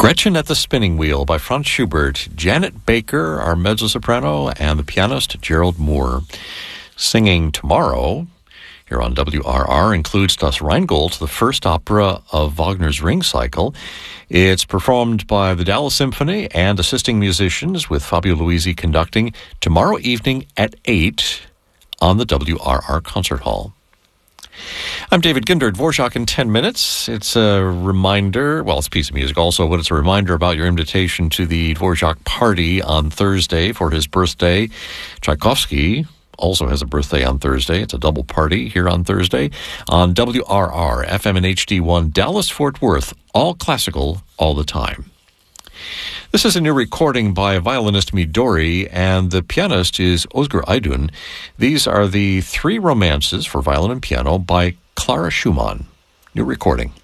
Gretchen at the Spinning Wheel by Franz Schubert, Janet Baker, our mezzo-soprano, and the pianist Gerald Moore. Singing tomorrow here on WRR includes Das Rheingold, the first opera of Wagner's Ring Cycle. It's performed by the Dallas Symphony and assisting musicians, with Fabio Luisi conducting, tomorrow evening at 8 on the WRR Concert Hall. I'm David Ginder, Dvorak in 10 minutes. It's a reminder, well, it's a piece of music also, but it's a reminder about your invitation to the Dvorak party on Thursday for his birthday. Tchaikovsky also has a birthday on Thursday. It's a double party here on Thursday on WRR, FM and HD1, Dallas-Fort Worth, all classical, all the time. This is a new recording by violinist Midori, and the pianist is Özgür Aydın. These are the three romances for violin and piano by Clara Schumann. New recording.